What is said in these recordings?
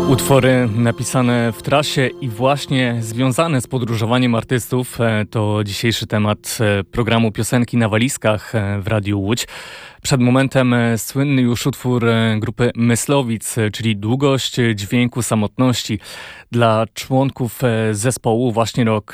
Utwory napisane w trasie i właśnie związane z podróżowaniem artystów to dzisiejszy temat programu Piosenki na walizkach w Radiu Łódź. Przed momentem słynny już utwór grupy Myslowic, czyli Długość dźwięku samotności. Dla członków zespołu właśnie rok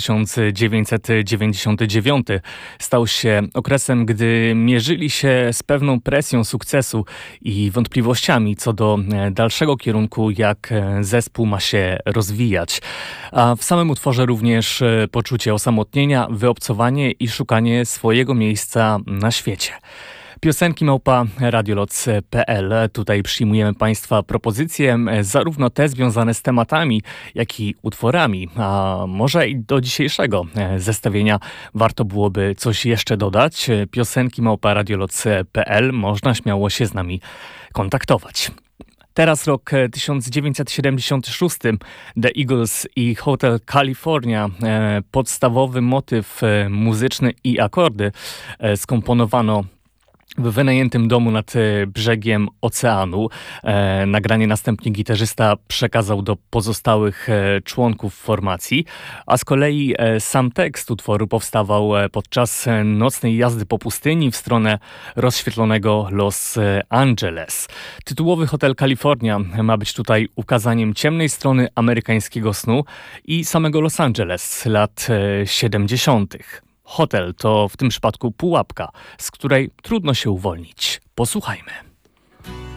1999 stał się okresem, gdy mierzyli się z pewną presją sukcesu i wątpliwościami co do dalszego kierunku, jak zespół ma się rozwijać. A w samym utworze również poczucie osamotnienia, wyobcowanie i szukanie swojego miejsca na świecie. Piosenki @radioloc.pl. Tutaj przyjmujemy Państwa propozycje, zarówno te związane z tematami, jak i utworami. A może i do dzisiejszego zestawienia warto byłoby coś jeszcze dodać. Piosenki @radioloc.pl. Można śmiało się z nami kontaktować. Teraz rok 1976. The Eagles i Hotel California. Podstawowy motyw muzyczny i akordy skomponowano w wynajętym domu nad brzegiem oceanu. Nagranie następnie gitarzysta przekazał do pozostałych członków formacji, a z kolei sam tekst utworu powstawał podczas nocnej jazdy po pustyni w stronę rozświetlonego Los Angeles. Tytułowy Hotel California ma być tutaj ukazaniem ciemnej strony amerykańskiego snu i samego Los Angeles lat 70. Hotel to w tym przypadku pułapka, z której trudno się uwolnić. Posłuchajmy.